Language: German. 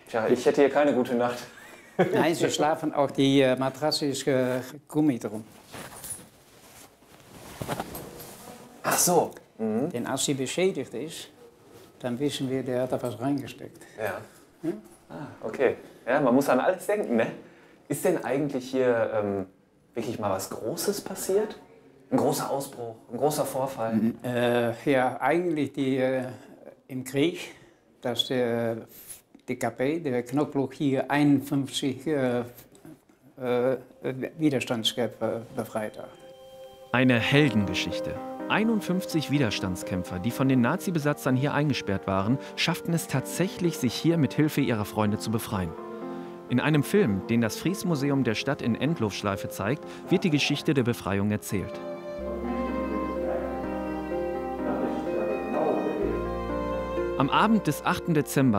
Tja, ich hätte hier keine gute Nacht. Nein, sie schlafen auch, die Matratze ist Gummi drum. Ach so. Denn als sie beschädigt ist, dann wissen wir, der hat da was reingesteckt. Ja. Ah, okay. Ja, man muss an alles denken, ne? Ist denn eigentlich hier wirklich mal was Großes passiert? Ein großer Ausbruch, ein großer Vorfall? Ja, eigentlich im Krieg, dass der DKP, der Knochenblock hier 51 Widerstandskämpfer befreit hat. Eine Heldengeschichte. 51 Widerstandskämpfer, die von den Nazi-Besatzern hier eingesperrt waren, schafften es tatsächlich, sich hier mit Hilfe ihrer Freunde zu befreien. In einem Film, den das Friesmuseum der Stadt in Endlosschleife zeigt, wird die Geschichte der Befreiung erzählt. Am Abend des 8. Dezember